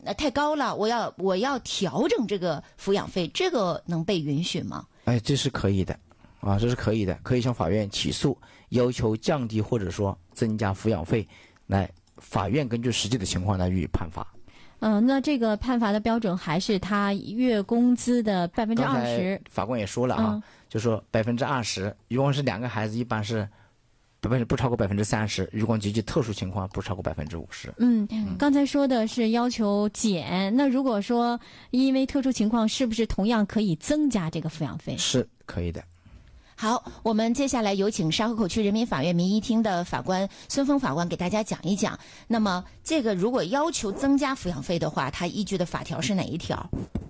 太高了，我要调整这个抚养费，这个能被允许吗？ 哎，这是可以的，这是可以的，可以向法院起诉，要求降低或者说增加抚养费，来法院根据实际的情况来予以判罚。 那这个判罚的标准还是他月工资的20%。 刚才法官也说了就说20%，如果是2个孩子，一般是不超过30%，如果极其特殊情况不超过50%。 刚才说的是要求减，那如果说因为特殊情况，是不是同样可以增加这个抚养费？ 是可以的。 好，我们接下来有请沙河口区人民法院民一厅的法官孙峰法官给大家讲一讲。那么这个如果要求增加抚养费的话，他依据的法条是哪一条？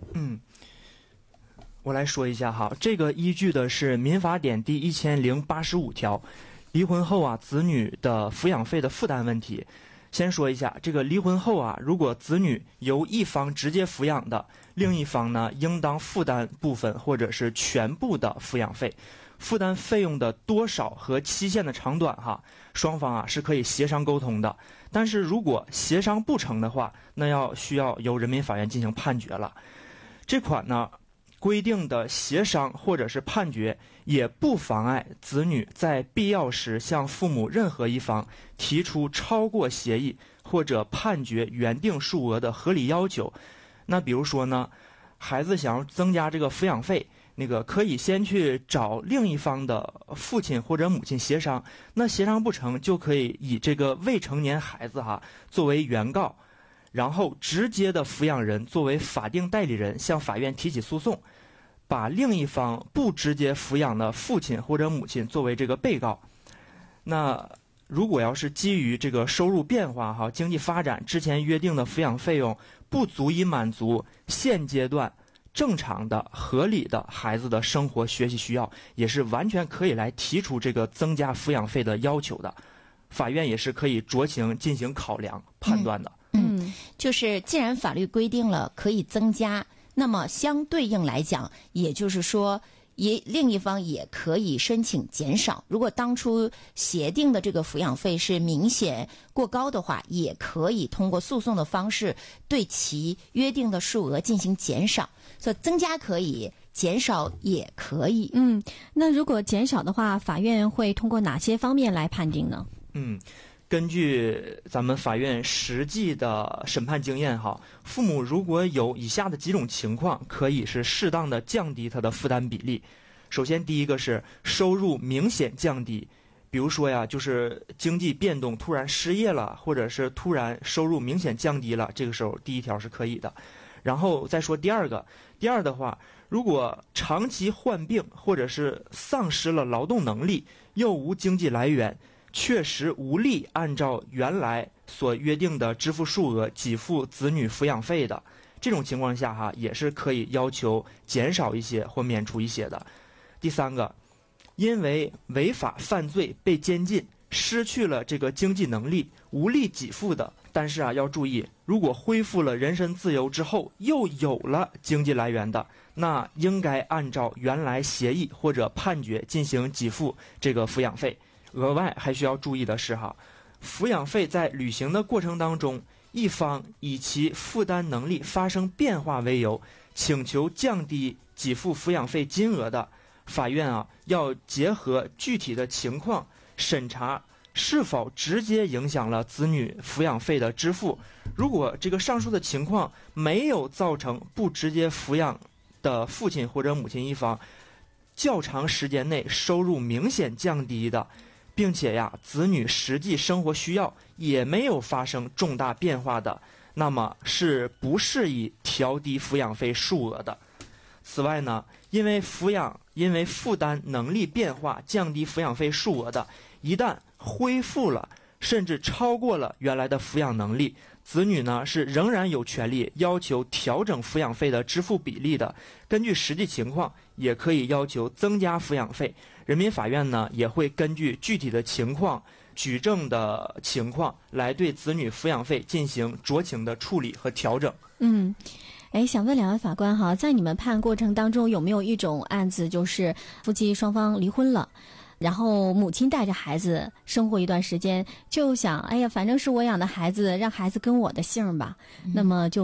我来说一下哈，这个依据的是民法典第1085条，离婚后子女的抚养费的负担问题。先说一下，这个离婚后如果子女由一方直接抚养的，另一方呢应当负担部分或者是全部的抚养费。负担费用的多少和期限的长短双方是可以协商沟通的。但是如果协商不成的话，那需要由人民法院进行判决了。这款呢规定的协商或者是判决，也不妨碍子女在必要时向父母任何一方提出超过协议或者判决原定数额的合理要求。那比如说呢，孩子想要增加这个抚养费，可以先去找另一方的父亲或者母亲协商，那协商不成，就可以以这个未成年孩子作为原告，然后直接的抚养人作为法定代理人向法院提起诉讼，把另一方不直接抚养的父亲或者母亲作为这个被告。那如果要是基于这个收入变化经济发展之前约定的抚养费用不足以满足现阶段正常的合理的孩子的生活学习需要，也是完全可以来提出这个增加抚养费的要求的。法院也是可以酌情进行考量判断的。 就是既然法律规定了可以增加，那么相对应来讲，也就是说另一方也可以申请减少。如果当初协定的这个抚养费是明显过高的话，也可以通过诉讼的方式对其约定的数额进行减少。所以增加可以，减少也可以。 那如果减少的话，法院会通过哪些方面来判定呢？ 根据咱们法院实际的审判经验父母如果有以下的几种情况，可以是适当的降低他的负担比例。首先第一个是收入明显降低，比如说就是经济变动，突然失业了，或者是突然收入明显降低了，这个时候第一条是可以的。然后再说第二的话，如果长期患病或者是丧失了劳动能力，又无经济来源，确实无力按照原来所约定的支付数额给付子女抚养费的，这种情况下也是可以要求减少一些或免除一些的。第三个，因为违法犯罪被监禁，失去了这个经济能力，无力给付的，但是要注意，如果恢复了人身自由之后又有了经济来源的，那应该按照原来协议或者判决进行给付这个抚养费。额外还需要注意的是抚养费在履行的过程当中，一方以其负担能力发生变化为由，请求降低给付抚养费金额的，法院要结合具体的情况审查是否直接影响了子女抚养费的支付。如果这个上述的情况没有造成不直接抚养的父亲或者母亲一方较长时间内收入明显降低的，并且子女实际生活需要也没有发生重大变化的，那么是不适宜调低抚养费数额的。此外呢，因为负担能力变化降低抚养费数额的，一旦恢复了甚至超过了原来的抚养能力，子女呢是仍然有权利要求调整抚养费的支付比例的。根据实际情况，也可以要求增加抚养费。人民法院呢也会根据具体的情况、举证的情况来对子女抚养费进行酌情的处理和调整。 想问两位法官在你们判案过程当中，有没有一种案子就是夫妻双方离婚了，然后母亲带着孩子生活一段时间，就想反正是我养的孩子，让孩子跟我的姓吧，那么就